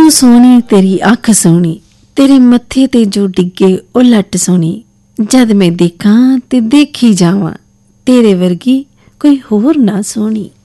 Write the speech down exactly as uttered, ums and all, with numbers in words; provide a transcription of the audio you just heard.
ਤੂੰ ਸੋਹਣੀ ਤੇਰੀ ਅੱਖ ਸੋਹਣੀ, ਤੇਰੇ ਮੱਥੇ ਤੇ ਜੋ ਡਿੱਗੇ ਉਹ ਲੱਟ ਸੋਹਣੀ। ਜਦ ਮੈਂ ਦੇਖਾਂ ਤੇ ਦੇਖੀ ਜਾਵਾਂ, ਤੇਰੇ ਵਰਗੀ ਕੋਈ ਹੋਰ ਨਾ ਸੋਹਣੀ।